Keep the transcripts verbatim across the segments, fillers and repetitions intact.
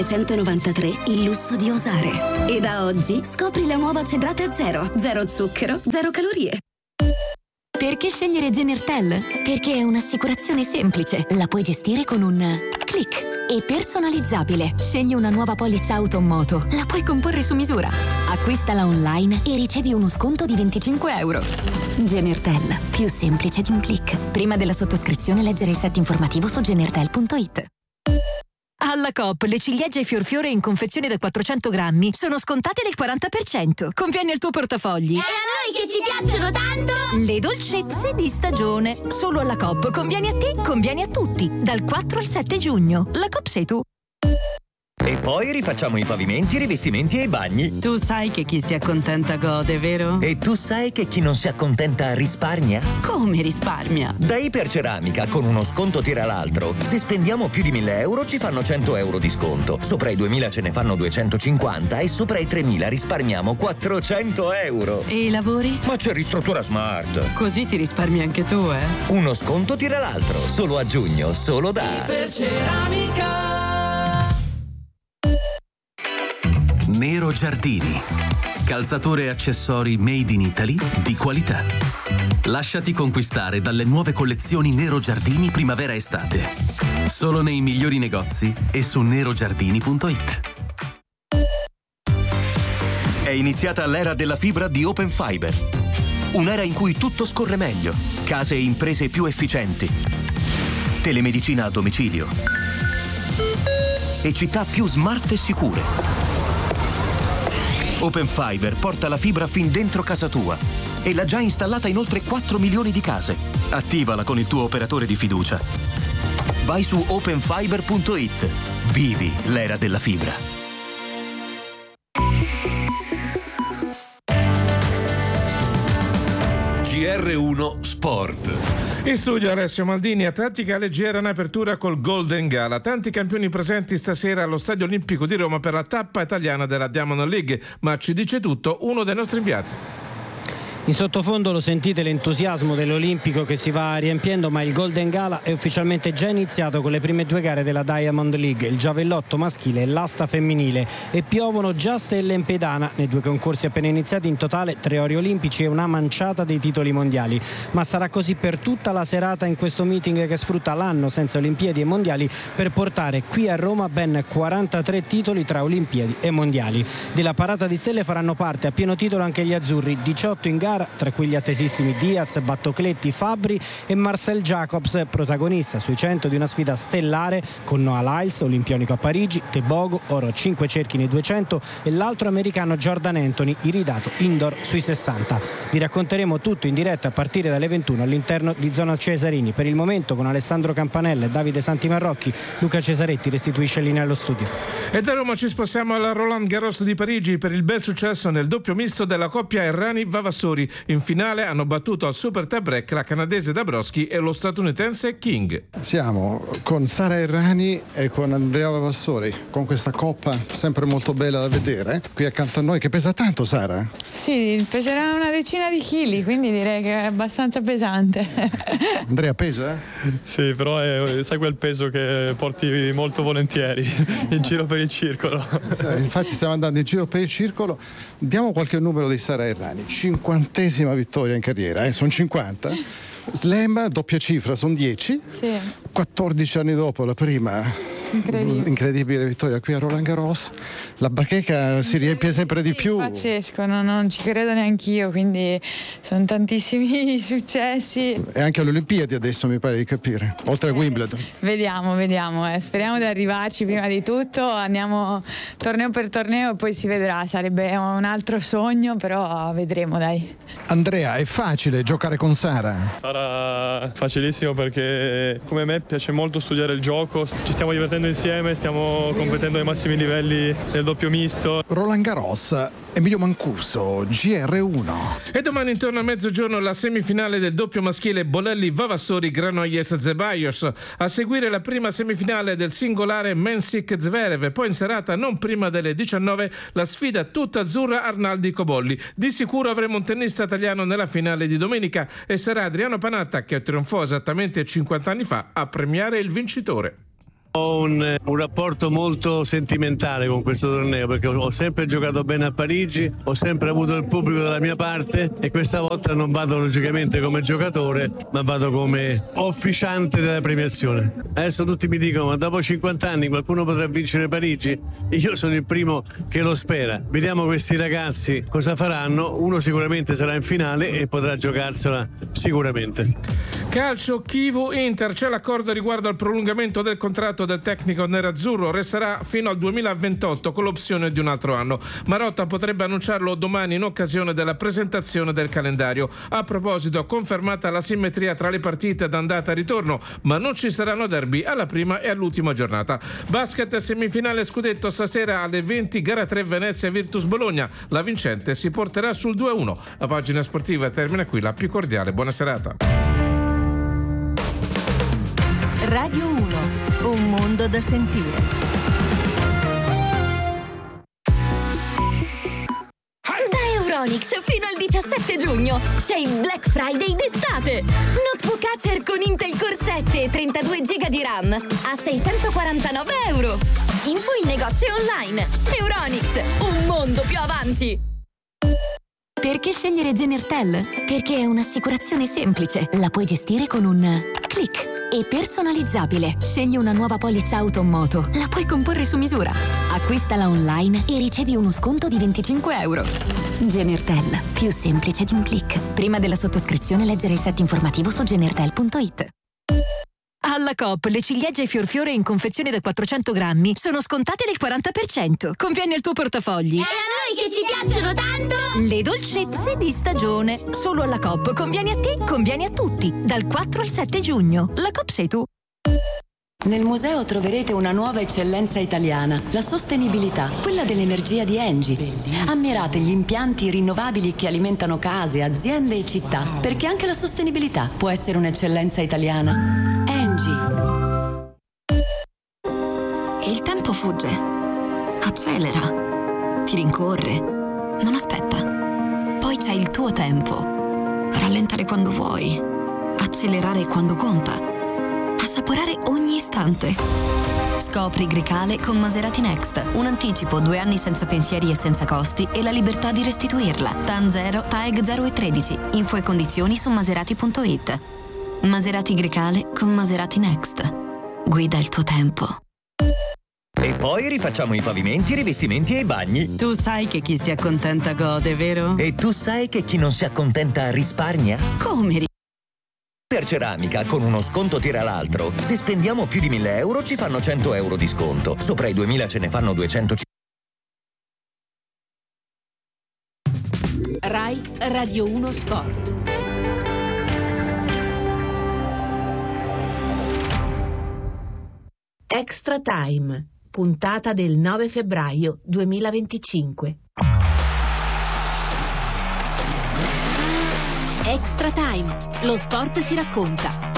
centonovantatré il lusso di osare. E da oggi scopri la nuova Cedrate Zero. Zero zucchero, zero calorie. Perché scegliere Genertel? Perché è un'assicurazione semplice. La puoi gestire con un click. E personalizzabile. Scegli una nuova polizza auto o moto. La puoi comporre su misura. Acquistala online e ricevi uno sconto di venticinque euro. Genertel. Più semplice di un click. Prima della sottoscrizione leggere il set informativo su genertel punto it. Alla Coop le ciliegie e fiorfiore in confezione da quattrocento grammi sono scontate del quaranta per cento. Conviene al tuo portafogli. E a noi che ci piacciono tanto! Le dolcezze di stagione. Solo alla Coop. Conviene a te, conviene a tutti. Dal quattro al sette giugno. La Coop sei tu. E poi rifacciamo i pavimenti, i rivestimenti e i bagni. Tu sai che chi si accontenta gode, vero? E tu sai che chi non si accontenta risparmia? Come risparmia? Da Iperceramica, con uno sconto tira l'altro. Se spendiamo più di mille euro ci fanno cento euro di sconto. Sopra i duemila ce ne fanno duecentocinquanta e sopra i tremila risparmiamo quattrocento euro. E i lavori? Ma c'è Ristruttura Smart. Così ti risparmi anche tu, eh? Uno sconto tira l'altro. Solo a giugno, solo da Iperceramica. Nero Giardini. Calzature e accessori made in Italy di qualità. Lasciati conquistare dalle nuove collezioni Nero Giardini primavera-estate. Solo nei migliori negozi e su nerogiardini punto it. È iniziata l'era della fibra di Open Fiber. Un'era in cui tutto scorre meglio. Case e imprese più efficienti. Telemedicina a domicilio. E città più smart e sicure. Open Fiber porta la fibra fin dentro casa tua e l'ha già installata in oltre quattro milioni di case. Attivala con il tuo operatore di fiducia. Vai su open fiber punto it. Vivi l'era della fibra. G R uno Sport. In studio Alessio Maldini, atletica leggera in apertura col Golden Gala. Tanti campioni presenti stasera allo Stadio Olimpico di Roma per la tappa italiana della Diamond League, ma ci dice tutto uno dei nostri inviati. In sottofondo lo sentite l'entusiasmo dell'Olimpico che si va riempiendo, ma il Golden Gala è ufficialmente già iniziato con le prime due gare della Diamond League, il giavellotto maschile e l'asta femminile, e piovono già stelle in pedana nei due concorsi appena iniziati. In totale tre ori olimpici e una manciata dei titoli mondiali, ma sarà così per tutta la serata in questo meeting che sfrutta l'anno senza Olimpiadi e mondiali per portare qui a Roma ben quarantatré titoli tra Olimpiadi e mondiali. Della parata di stelle faranno parte a pieno titolo anche gli azzurri, diciotto in gara, tra cui gli attesissimi Diaz, Battocletti, Fabbri e Marcel Jacobs, protagonista sui cento di una sfida stellare con Noah Lyles, olimpionico a Parigi, Tebogo, oro cinque cerchi nei duecento, e l'altro americano Jordan Anthony, iridato indoor sui sessanta. Vi racconteremo tutto in diretta a partire dalle ventuno all'interno di Zona Cesarini. Per il momento con Alessandro Campanella e Davide Santimarrocchi, Luca Cesaretti restituisce linea allo studio. E da Roma ci spostiamo alla Roland Garros di Parigi per il bel successo nel doppio misto della coppia Errani-Vavassori. In finale hanno battuto al super tie break la canadese Dabrowski e lo statunitense King. Siamo con Sara Errani e con Andrea Vavassori, con questa coppa sempre molto bella da vedere qui accanto a noi, che pesa tanto, Sara? Sì, peserà una decina di chili, quindi direi che è abbastanza pesante. Andrea, pesa? Sì, però è, sai quel peso che porti molto volentieri in giro per il circolo. Infatti stiamo andando in giro per il circolo. Diamo qualche numero di Sara Errani. cinquantesima vittoria in carriera, eh? Sono cinquanta. Slam, doppia cifra, sono dieci. Sì. quattordici anni dopo la prima incredibile, incredibile vittoria qui a Roland Garros. La bacheca si riempie sempre di più. Pazzesco, no, non ci credo neanch'io, quindi sono tantissimi successi. E anche alle Olimpiadi adesso mi pare di capire, oltre a Wimbledon. Vediamo, vediamo, eh. Speriamo di arrivarci prima di tutto, andiamo torneo per torneo e poi si vedrà, sarebbe un altro sogno, però vedremo, dai. Andrea, è facile giocare con Sara? Sarà facilissimo perché come me piace molto studiare il gioco, ci stiamo divertendo insieme, stiamo competendo ai massimi livelli nel doppio misto. Roland Garros, Emilio Mancuso, G R uno. E domani intorno a mezzogiorno la semifinale del doppio maschile Bolelli-Vavassori Granollers-Zeballos. A seguire la prima semifinale del singolare Mensik-Zverev. Poi in serata, non prima delle diciannove, la sfida tutta azzurra Arnaldi-Cobolli. Di sicuro avremo un tennista italiano nella finale di domenica e sarà Adriano Panatta, che trionfò esattamente cinquanta anni fa, a premiare il vincitore. Ho un, un rapporto molto sentimentale con questo torneo perché ho sempre giocato bene a Parigi, ho sempre avuto il pubblico dalla mia parte e questa volta non vado logicamente come giocatore ma vado come officiante della premiazione. Adesso tutti mi dicono ma dopo cinquanta anni qualcuno potrà vincere Parigi? Io sono il primo che lo spera. Vediamo questi ragazzi cosa faranno, uno sicuramente sarà in finale e potrà giocarsela sicuramente. Calcio, Chievo Inter, c'è l'accordo riguardo al prolungamento del contratto del tecnico nerazzurro, resterà fino al duemilaventotto con l'opzione di un altro anno. Marotta potrebbe annunciarlo domani in occasione della presentazione del calendario. A proposito, confermata la simmetria tra le partite d'andata e ritorno, ma non ci saranno derby alla prima e all'ultima giornata. Basket, semifinale scudetto stasera alle venti, gara tre Venezia Virtus Bologna. La vincente si porterà sul due a uno. La pagina sportiva termina qui, la più cordiale buona serata. Radio uno, un mondo da sentire. Da Euronics fino al diciassette giugno c'è il Black Friday d'estate. Notebook Acer con Intel Core sette e trentadue giga di RAM a seicentoquarantanove euro. Info in negozio online. Euronics, un mondo più avanti. Perché scegliere Genertel? Perché è un'assicurazione semplice. La puoi gestire con un click. E personalizzabile. Scegli una nuova polizza auto o moto. La puoi comporre su misura. Acquistala online e ricevi uno sconto di venticinque euro. Genertel, più semplice di un click. Prima della sottoscrizione leggere il set informativo su genertel punto it. Alla Coop le ciliegie fiorfiore in confezione da quattrocento grammi sono scontate del quaranta per cento. Conviene al tuo portafogli. E a noi che ci piacciono tanto! Le dolcezze di stagione. Solo alla Coop. Conviene a te, conviene a tutti. Dal quattro al sette giugno. La Coop sei tu. Nel museo troverete una nuova eccellenza italiana, la sostenibilità, quella dell'energia di Engie. Ammirate gli impianti rinnovabili che alimentano case, aziende e città, perché anche la sostenibilità può essere un'eccellenza italiana. Engie. Il tempo fugge, accelera, ti rincorre, non aspetta. Poi c'è il tuo tempo. Rallentare quando vuoi, accelerare quando conta. Assaporare ogni istante. Scopri Grecale con Maserati Next. Un anticipo, due anni senza pensieri e senza costi e la libertà di restituirla. T A N zero, T A E G zero e tredici. Info e condizioni su maserati punto it. Maserati Grecale con Maserati Next. Guida il tuo tempo. E poi rifacciamo i pavimenti, i rivestimenti e i bagni. Tu sai che chi si accontenta gode, vero? E tu sai che chi non si accontenta risparmia? Come? Per Ceramica, con uno sconto tira l'altro. Se spendiamo più di mille euro ci fanno cento euro di sconto. Sopra i duemila ce ne fanno duecentocinquanta. Rai Radio uno Sport. Extra Time, puntata del nove febbraio duemilaventicinque. Extra Time, lo sport si racconta.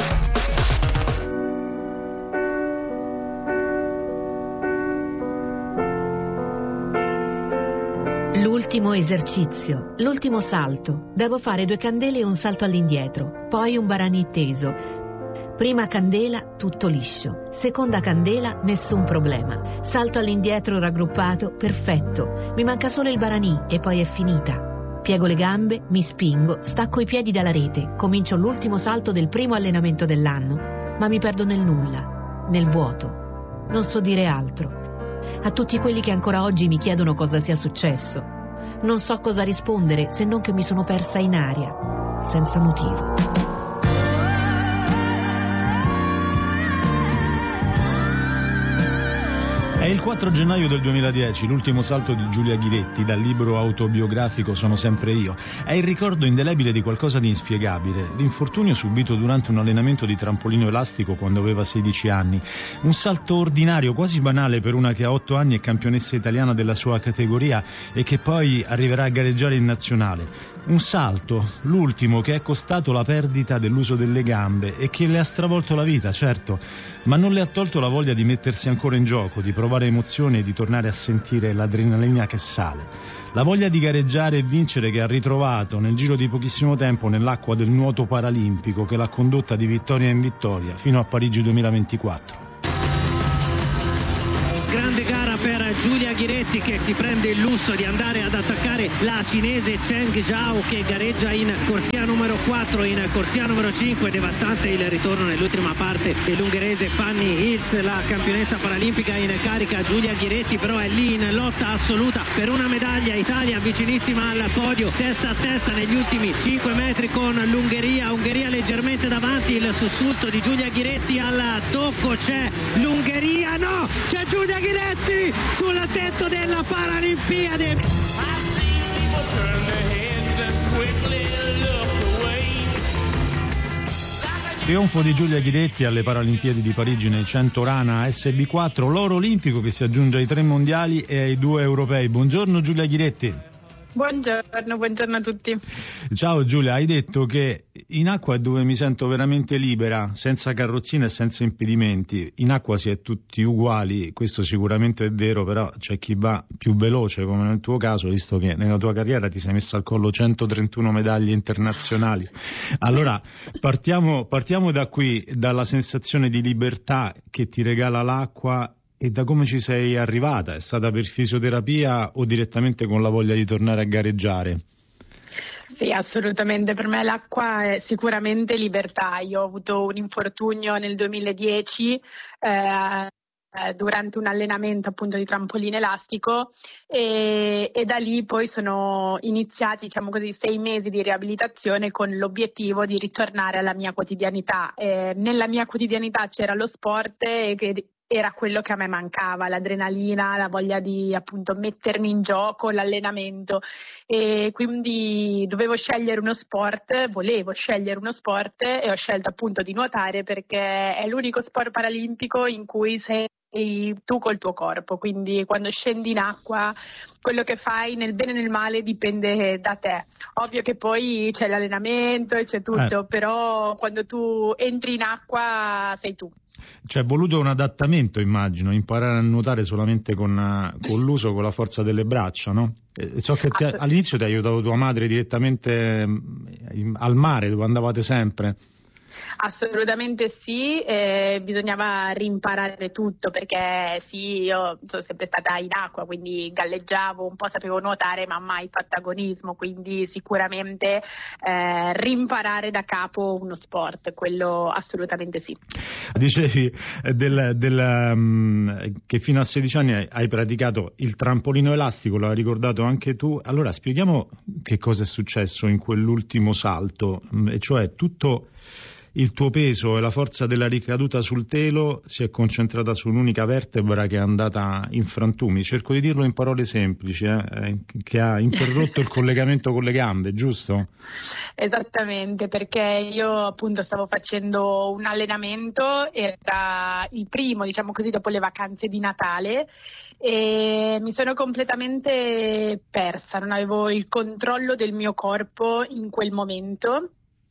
L'ultimo esercizio, l'ultimo salto. Devo fare due candele e un salto all'indietro, poi un barani teso. Prima candela, tutto liscio. Seconda candela, nessun problema. Salto all'indietro raggruppato, perfetto. Mi manca solo il barani e poi è finita. Piego le gambe, mi spingo, stacco i piedi dalla rete, comincio l'ultimo salto del primo allenamento dell'anno, ma mi perdo nel nulla, nel vuoto. Non so dire altro. A tutti quelli che ancora oggi mi chiedono cosa sia successo, non so cosa rispondere se non che mi sono persa in aria, senza motivo. È il quattro gennaio del duemiladieci, l'ultimo salto di Giulia Ghiletti dal libro autobiografico Sono sempre io. È il ricordo indelebile di qualcosa di inspiegabile, l'infortunio subito durante un allenamento di trampolino elastico quando aveva sedici anni. Un salto ordinario, quasi banale per una che ha otto anni è campionessa italiana della sua categoria e che poi arriverà a gareggiare in nazionale. Un salto, l'ultimo, che è costato la perdita dell'uso delle gambe e che le ha stravolto la vita, certo, ma non le ha tolto la voglia di mettersi ancora in gioco, di provare emozioni e di tornare a sentire l'adrenalina che sale. La voglia di gareggiare e vincere che ha ritrovato nel giro di pochissimo tempo nell'acqua del nuoto paralimpico che l'ha condotta di vittoria in vittoria fino a Parigi duemilaventiquattro. grande gara per Giulia Ghiretti, che si prende il lusso di andare ad attaccare la cinese Cheng Zhao, che gareggia in corsia numero quattro, in corsia numero cinque. Devastante il ritorno nell'ultima parte dell'ungherese Fanny Hills, la campionessa paralimpica in carica. Giulia Ghiretti però è lì in lotta assoluta per una medaglia. Italia vicinissima al podio, testa a testa negli ultimi cinque metri con l'Ungheria. Ungheria leggermente davanti, il sussulto di Giulia Ghiretti al tocco. C'è l'Ungheria, no, c'è Giulia Ghiretti sul tetto della Paralimpiade. Trionfo di Giulia Ghiretti alle Paralimpiadi di Parigi nel cento rana S B quattro, l'oro olimpico che si aggiunge ai tre mondiali e ai due europei. Buongiorno Giulia Ghiretti. Buongiorno, buongiorno a tutti. Ciao Giulia, hai detto che in acqua è dove mi sento veramente libera, senza carrozzine e senza impedimenti. In acqua si è tutti uguali, questo sicuramente è vero, però c'è chi va più veloce, come nel tuo caso, visto che nella tua carriera ti sei messa al collo centotrentuno medaglie internazionali. Allora, partiamo, partiamo da qui, dalla sensazione di libertà che ti regala l'acqua. E da come ci sei arrivata? È stata per fisioterapia o direttamente con la voglia di tornare a gareggiare? Sì, assolutamente. Per me l'acqua è sicuramente libertà. Io ho avuto un infortunio nel duemiladieci eh, durante un allenamento appunto di trampolino elastico e, e da lì poi sono iniziati, diciamo così, sei mesi di riabilitazione con l'obiettivo di ritornare alla mia quotidianità. Eh, nella mia quotidianità c'era lo sport e che era quello che a me mancava, l'adrenalina, la voglia di appunto mettermi in gioco, l'allenamento, e quindi dovevo scegliere uno sport, volevo scegliere uno sport e ho scelto appunto di nuotare perché è l'unico sport paralimpico in cui sei tu col tuo corpo, quindi quando scendi in acqua quello che fai nel bene e nel male dipende da te. Ovvio che poi c'è l'allenamento e c'è tutto, eh. però quando tu entri in acqua sei tu. C'è voluto un adattamento, immagino, imparare a nuotare solamente con, con l'uso, con la forza delle braccia, no? E so che te, all'inizio ti ha aiutato tua madre direttamente in, al mare, dove andavate sempre. Assolutamente sì, eh, bisognava rimparare tutto perché sì, io sono sempre stata in acqua, quindi galleggiavo, un po' sapevo nuotare ma mai fatto agonismo, quindi sicuramente eh, rimparare da capo uno sport, quello assolutamente sì. Dicevi del, del, um, che fino a sedici anni hai praticato il trampolino elastico, l'hai ricordato anche tu, allora spieghiamo che cosa è successo in quell'ultimo salto, e cioè tutto il tuo peso e la forza della ricaduta sul telo si è concentrata su un'unica vertebra che è andata in frantumi. Cerco di dirlo in parole semplici, eh, che ha interrotto il collegamento con le gambe, giusto? Esattamente, perché io appunto stavo facendo un allenamento, era il primo, diciamo così, dopo le vacanze di Natale, e mi sono completamente persa, non avevo il controllo del mio corpo in quel momento.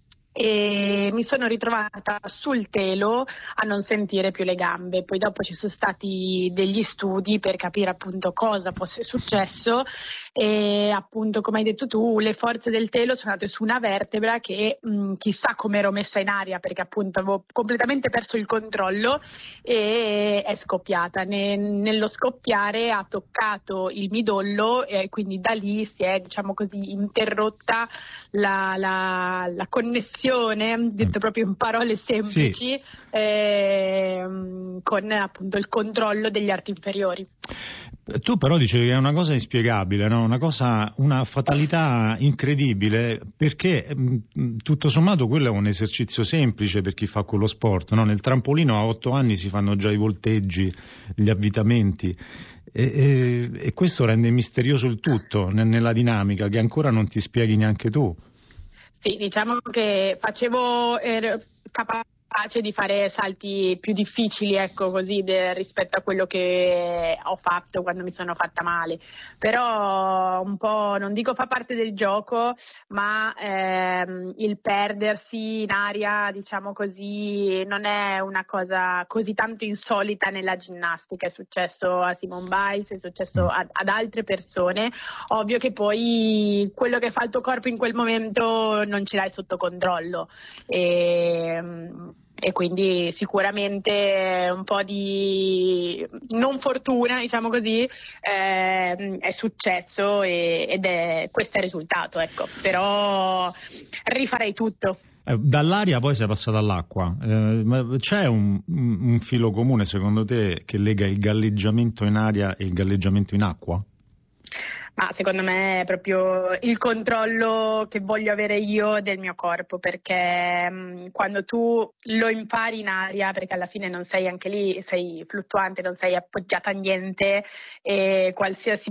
E mi sono ritrovata sul telo a non sentire più le gambe. Poi dopo ci sono stati degli studi per capire appunto cosa fosse successo e appunto, come hai detto tu, le forze del telo sono andate su una vertebra che mh, chissà come ero messa in aria, perché appunto avevo completamente perso il controllo e è scoppiata. Ne, nello scoppiare ha toccato il midollo e quindi da lì si è, diciamo così, interrotta la, la, la connessione, detto proprio in parole semplici, sì. eh, con appunto il controllo degli arti inferiori. Tu però dicevi che è una cosa inspiegabile, no? Una cosa, una fatalità incredibile, perché mh, tutto sommato quello è un esercizio semplice per chi fa quello sport, no? Nel trampolino a otto anni si fanno già i volteggi, gli avvitamenti e, e, e questo rende misterioso il tutto nella dinamica che ancora non ti spieghi neanche tu. Sì, diciamo che facevo, ero capace di fare salti più difficili, ecco, così, de, rispetto a quello che ho fatto quando mi sono fatta male, però un po', non dico fa parte del gioco, ma ehm, il perdersi in aria, diciamo così, non è una cosa così tanto insolita nella ginnastica. È successo a Simone Biles, è successo ad, ad altre persone. Ovvio che poi quello che fa il tuo corpo in quel momento non ce l'hai sotto controllo e, e quindi sicuramente un po' di non fortuna, diciamo così, eh, è successo e, ed è questo è il risultato, ecco. Però rifarei tutto. Eh, dall'aria poi sei passato all'acqua, eh, ma c'è un, un filo comune secondo te che lega il galleggiamento in aria e il galleggiamento in acqua? Ma secondo me è proprio il controllo che voglio avere io del mio corpo, perché mh, quando tu lo impari in aria, perché alla fine non sei anche lì, sei fluttuante, non sei appoggiata a niente e qualsiasi